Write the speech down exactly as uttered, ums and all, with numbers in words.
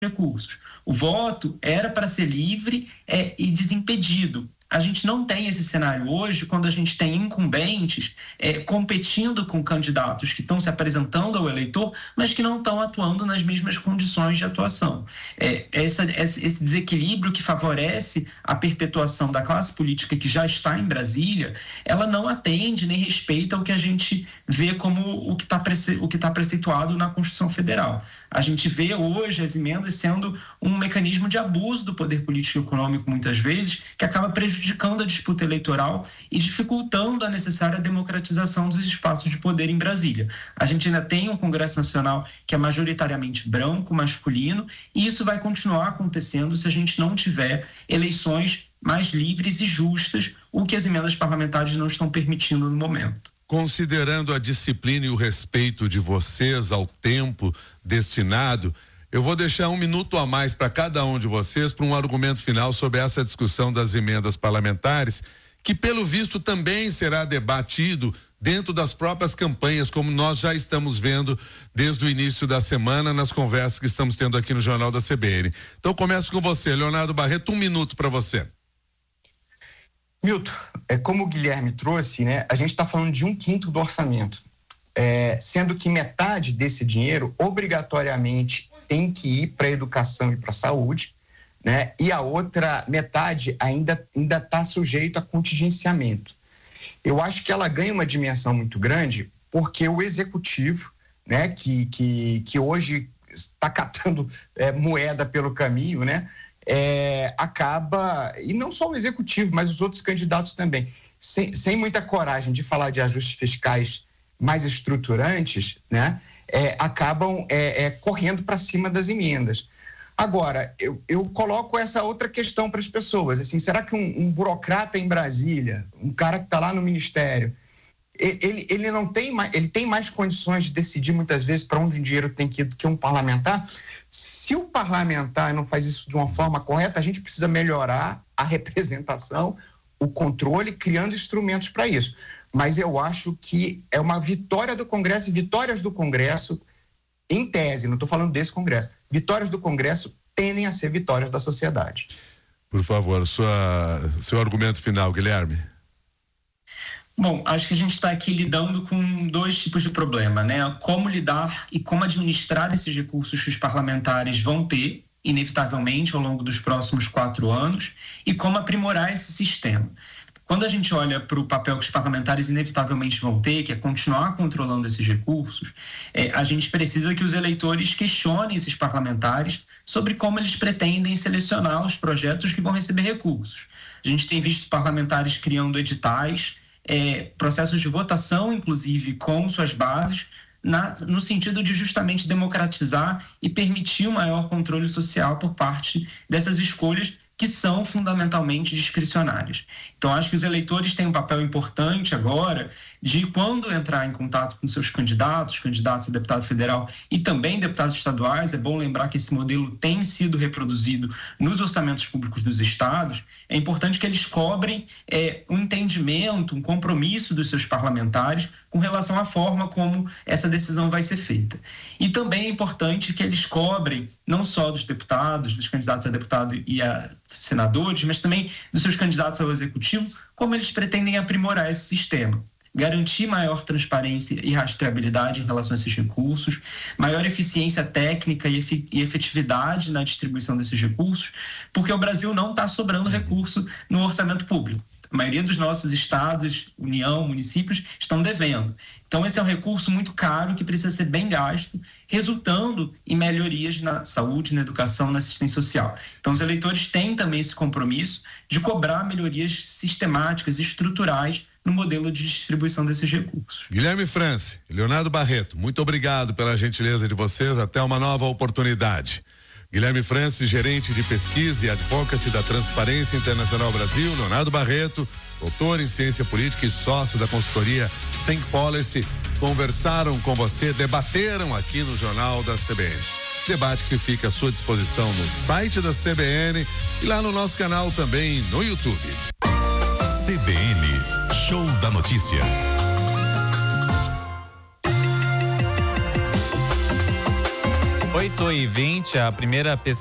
recursos. O voto era para ser livre é, e desimpedido. A gente não tem esse cenário hoje quando a gente tem incumbentes é, competindo com candidatos que estão se apresentando ao eleitor, mas que não estão atuando nas mesmas condições de atuação. É, essa, esse desequilíbrio que favorece a perpetuação da classe política que já está em Brasília, ela não atende nem respeita o que a gente vê como o que está prece, o que está preceituado na Constituição Federal. A gente vê hoje as emendas sendo um mecanismo de abuso do poder político e econômico, muitas vezes, que acaba prejudicando a disputa eleitoral e dificultando a necessária democratização dos espaços de poder em Brasília. A gente ainda tem um Congresso Nacional que é majoritariamente branco, masculino, e isso vai continuar acontecendo se a gente não tiver eleições mais livres e justas, o que as emendas parlamentares não estão permitindo no momento. Considerando a disciplina e o respeito de vocês ao tempo destinado, eu vou deixar um minuto a mais para cada um de vocês para um argumento final sobre essa discussão das emendas parlamentares, que pelo visto também será debatido dentro das próprias campanhas, como nós já estamos vendo desde o início da semana nas conversas que estamos tendo aqui no Jornal da C B N. Então começo com você, Leonardo Barreto, um minuto para você. Milton, é, como o Guilherme trouxe, né, a gente está falando de um quinto do orçamento, é, sendo que metade desse dinheiro obrigatoriamente tem que ir para a educação e para a saúde, né, e a outra metade ainda ainda está sujeito a contingenciamento. Eu acho que ela ganha uma dimensão muito grande porque o executivo, né, que, que, que hoje está catando é, moeda pelo caminho, né, É, acaba, e não só o executivo, mas os outros candidatos também, sem, sem muita coragem de falar de ajustes fiscais mais estruturantes, né, é, acabam é, é, correndo para cima das emendas. Agora, eu, eu coloco essa outra questão para as pessoas, assim, será que um, um burocrata em Brasília, um cara que está lá no Ministério, ele, ele não tem mais, ele tem mais condições de decidir muitas vezes para onde o dinheiro tem que ir do que um parlamentar? Se o parlamentar não faz isso de uma forma correta, a gente precisa melhorar a representação, o controle, criando instrumentos para isso. Mas eu acho que é uma vitória do Congresso, e vitórias do Congresso, em tese, não estou falando desse Congresso, vitórias do Congresso tendem a ser vitórias da sociedade. Por favor, sua, seu argumento final, Guilherme. Bom, acho que a gente está aqui lidando com dois tipos de problema, né? Como lidar e como administrar esses recursos que os parlamentares vão ter, inevitavelmente, ao longo dos próximos quatro anos, e como aprimorar esse sistema. Quando a gente olha para o papel que os parlamentares inevitavelmente vão ter, que é continuar controlando esses recursos, é, a gente precisa que os eleitores questionem esses parlamentares sobre como eles pretendem selecionar os projetos que vão receber recursos. A gente tem visto parlamentares criando editais, É, processos de votação, inclusive, com suas bases, na, no sentido de justamente democratizar e permitir um maior controle social por parte dessas escolhas que são fundamentalmente discricionárias. Então, acho que os eleitores têm um papel importante agora de, quando entrar em contato com seus candidatos, candidatos a deputado federal e também deputados estaduais, é bom lembrar que esse modelo tem sido reproduzido nos orçamentos públicos dos estados, é importante que eles cobrem é, um entendimento, um compromisso dos seus parlamentares com relação à forma como essa decisão vai ser feita. E também é importante que eles cobrem, não só dos deputados, dos candidatos a deputado e a senadores, mas também dos seus candidatos ao executivo, como eles pretendem aprimorar esse sistema. Garantir maior transparência e rastreabilidade em relação a esses recursos, maior eficiência técnica e efetividade na distribuição desses recursos, porque o Brasil não está sobrando recurso no orçamento público. A maioria dos nossos estados, União, municípios, estão devendo. Então, esse é um recurso muito caro que precisa ser bem gasto, resultando em melhorias na saúde, na educação, na assistência social. Então, os eleitores têm também esse compromisso de cobrar melhorias sistemáticas e estruturais no modelo de distribuição desses recursos. Guilherme Franci, Leonardo Barreto, muito obrigado pela gentileza de vocês. Até uma nova oportunidade. Guilherme Franci, gerente de pesquisa e advocacy da Transparência Internacional Brasil, Leonardo Barreto, doutor em ciência política e sócio da consultoria Think Policy, conversaram com você, debateram aqui no Jornal da C B N. Debate que fica à sua disposição no site da C B N e lá no nosso canal também no YouTube. C B N, Show da Notícia. oito oito e vinte, a primeira pesquisa